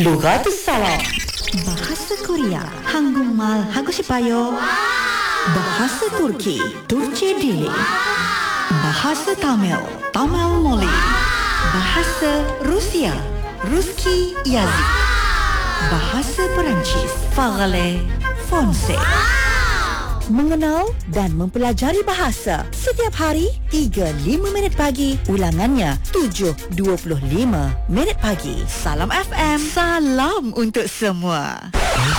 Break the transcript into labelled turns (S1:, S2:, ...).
S1: Lughat Salam. Bahasa Korea, Hangumal Hagusipayo. Bahasa Turki, Turki Dili. Bahasa Tamil, Tamil Moli. Bahasa Rusia, Ruski Yazid. Bahasa Perancis, Parler Français. Mengenal dan mempelajari bahasa setiap hari 3-5 minit pagi, ulangannya 7.25 minit pagi. Salam FM, salam untuk semua.